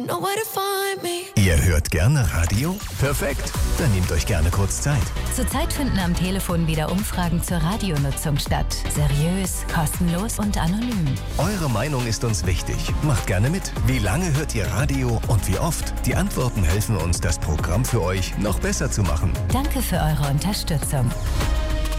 Know where to find me. Ihr hört gerne Radio? Perfekt, dann nehmt euch gerne kurz Zeit. Zurzeit finden am Telefon wieder Umfragen zur Radionutzung statt. Seriös, kostenlos und anonym. Eure Meinung ist uns wichtig. Macht gerne mit. Wie lange hört ihr Radio und wie oft? Die Antworten helfen uns, das Programm für euch noch besser zu machen. Danke für eure Unterstützung.